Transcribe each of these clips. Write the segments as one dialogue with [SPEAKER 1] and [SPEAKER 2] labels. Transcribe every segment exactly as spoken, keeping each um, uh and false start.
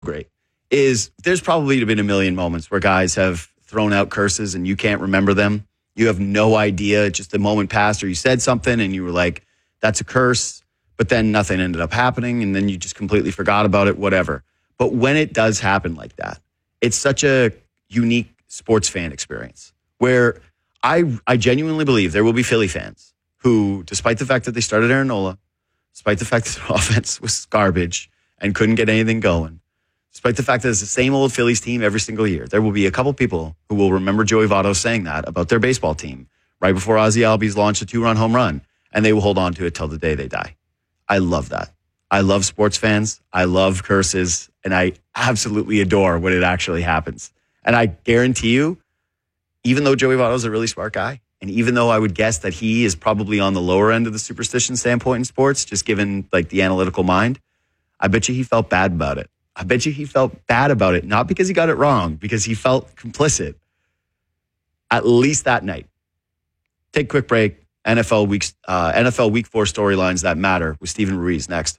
[SPEAKER 1] great is there's probably been a million moments where guys have thrown out curses and you can't remember them. You have no idea. Just a moment passed or you said something and you were like, that's a curse. But then nothing ended up happening and then you just completely forgot about it, whatever. But when it does happen like that, it's such a unique sports fan experience where I I genuinely believe there will be Philly fans who, despite the fact that they started Aaron Nola, despite the fact that their offense was garbage and couldn't get anything going, despite the fact that it's the same old Phillies team every single year, there will be a couple people who will remember Joey Votto saying that about their baseball team right before Ozzie Albies launched a two-run home run, and they will hold on to it till the day they die. I love that. I love sports fans. I love curses, and I absolutely adore when it actually happens. And I guarantee you, even though Joey Votto is a really smart guy, and even though I would guess that he is probably on the lower end of the superstition standpoint in sports, just given like the analytical mind, I bet you he felt bad about it. I bet you he felt bad about it, not because he got it wrong, because he felt complicit, at least that night. Take a quick break. N F L weeks, uh, N F L Week Four storylines that matter with Steven Ruiz next.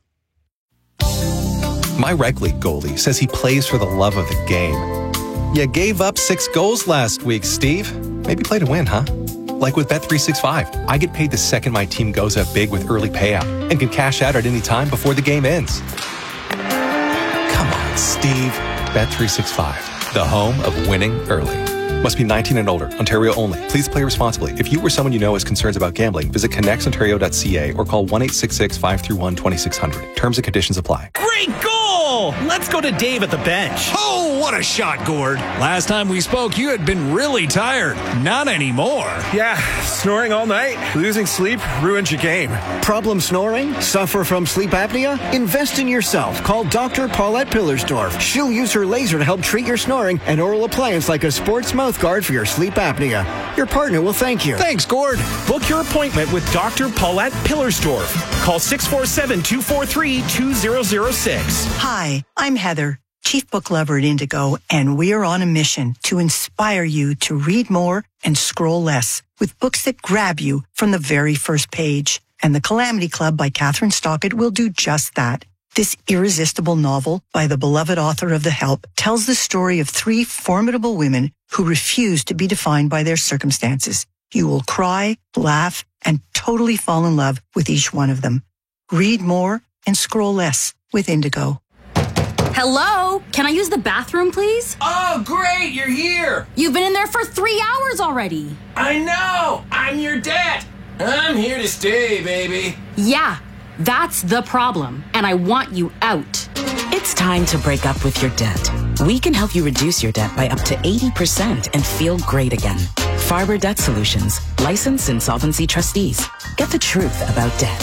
[SPEAKER 2] My rec league goalie says he plays for the love of the game. You gave up six goals last week, Steve. Maybe play to win, huh? Like with Bet three sixty-five, I get paid the second my team goes up big with early payout and can cash out at any time before the game ends. Come on, Steve. Bet three sixty-five, the home of winning early. Must be nineteen and older. Ontario only. Please play responsibly. If you or someone you know has concerns about gambling, visit connects ontario dot c a or call one eight six six, five three one, two six zero zero. Terms and conditions apply.
[SPEAKER 3] Great goal! Let's go to Dave at the bench.
[SPEAKER 4] Oh, what a shot, Gord.
[SPEAKER 3] Last time we spoke, you had been really tired. Not anymore.
[SPEAKER 4] Yeah, snoring all night. Losing sleep ruins your game.
[SPEAKER 5] Problem snoring? Suffer from sleep apnea? Invest in yourself. Call Doctor Paulette Pillersdorf. She'll use her laser to help treat your snoring and oral appliance like a sports mouth guard for your sleep apnea. Your partner will thank you.
[SPEAKER 3] Thanks, Gord.
[SPEAKER 4] Book your appointment with Doctor Paulette Pillersdorf. Call six four seven, two four three, two zero zero six.
[SPEAKER 6] Hi, I'm Heather, Chief Book Lover at Indigo, and we are on a mission to inspire you to read more and scroll less with books that grab you from the very first page. And The Calamity Club by Catherine Stockett will do just that. This irresistible novel by the beloved author of The Help tells the story of three formidable women who refuse to be defined by their circumstances. You will cry, laugh, and totally fall in love with each one of them. Read more and scroll less with Indigo.
[SPEAKER 7] Hello? Can I use the bathroom, please?
[SPEAKER 8] Oh, great, you're here.
[SPEAKER 7] You've been in there for three hours already.
[SPEAKER 8] I know. I'm your dad. I'm here to stay, baby.
[SPEAKER 7] Yeah, that's the problem, and I want you out.
[SPEAKER 9] It's time to break up with your debt. We can help you reduce your debt by up to eighty percent and feel great again. Farber Debt Solutions, licensed insolvency trustees. Get the truth about debt.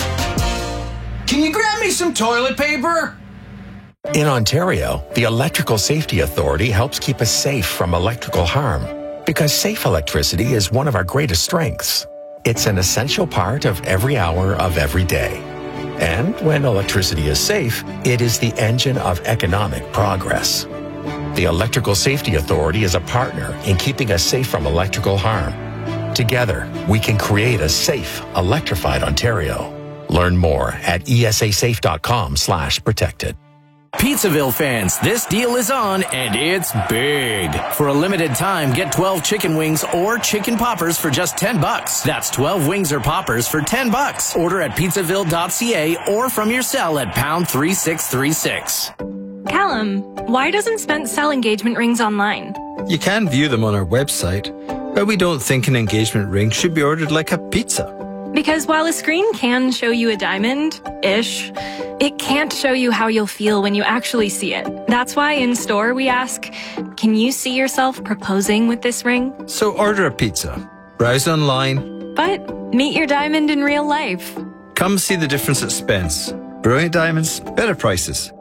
[SPEAKER 8] Can you grab me some toilet paper?
[SPEAKER 10] In Ontario, the Electrical Safety Authority helps keep us safe from electrical harm because safe electricity is one of our greatest strengths. It's an essential part of every hour of every day. And when electricity is safe, it is the engine of economic progress. The Electrical Safety Authority is a partner in keeping us safe from electrical harm. Together, we can create a safe, electrified Ontario. Learn more at esasafe.com slash protected.
[SPEAKER 11] Pizzaville fans, this deal is on, and it's big. For a limited time, get twelve chicken wings or chicken poppers for just ten bucks. That's twelve wings or poppers for ten bucks. Order at pizzaville dot c a or from your cell at pound three six three six.
[SPEAKER 12] Callum, why doesn't Spence sell engagement rings online?
[SPEAKER 13] You can view them on our website, but we don't think an engagement ring should be ordered like a pizza.
[SPEAKER 12] Because while a screen can show you a diamond-ish, it can't show you how you'll feel when you actually see it. That's why in store we ask, can you see yourself proposing with this ring?
[SPEAKER 13] So order a pizza, browse online,
[SPEAKER 12] but meet your diamond in real life.
[SPEAKER 13] Come see the difference at Spence. Brilliant diamonds, better prices.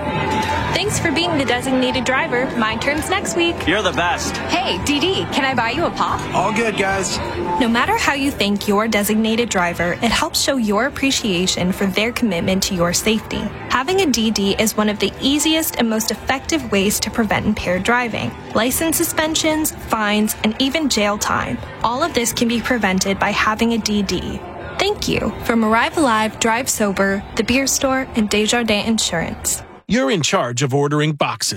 [SPEAKER 12] Thanks for being the designated driver. My turn's next week.
[SPEAKER 14] You're the best.
[SPEAKER 15] Hey, D D, can I buy you a pop?
[SPEAKER 14] All good, guys.
[SPEAKER 16] No matter how you thank your designated driver, it helps show your appreciation for their commitment to your safety. Having a D D is one of the easiest and most effective ways to prevent impaired driving. License suspensions, fines, and even jail time. All of this can be prevented by having a D D. Thank you. From Arrive Alive, Drive Sober, The Beer Store, and Desjardins Insurance.
[SPEAKER 14] you're in charge of ordering boxes.